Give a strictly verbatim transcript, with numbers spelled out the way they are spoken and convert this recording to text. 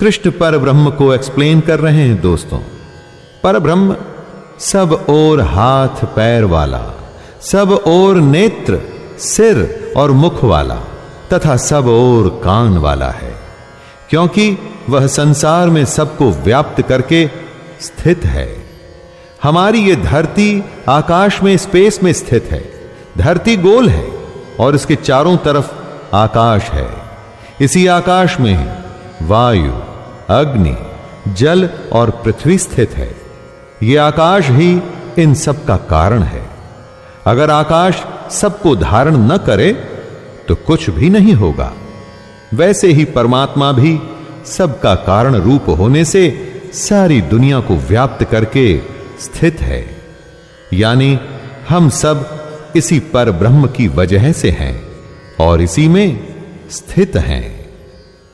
कृष्ण पर ब्रह्म को एक्सप्लेन कर रहे हैं दोस्तों। पर ब्रह्म सब ओर हाथ पैर वाला, सब ओर नेत्र, सिर और मुख वाला तथा सब ओर कान वाला है, क्योंकि वह संसार में सबको व्याप्त करके स्थित है। हमारी ये धरती आकाश में, स्पेस में स्थित है। धरती गोल है और इसके चारों तरफ आकाश है। इसी आकाश में वायु, अग्नि, जल और पृथ्वी स्थित है। ये आकाश ही इन सब का कारण है। अगर आकाश सबको धारण न करे तो कुछ भी नहीं होगा। वैसे ही परमात्मा भी सबका कारण रूप होने से सारी दुनिया को व्याप्त करके स्थित है। यानी हम सब इसी पर ब्रह्म की वजह से हैं और इसी में स्थित हैं।